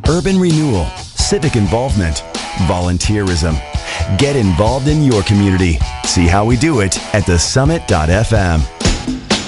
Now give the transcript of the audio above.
urban renewal, civic involvement, volunteerism. Get involved in your community. See how we do it at thesummit.fm.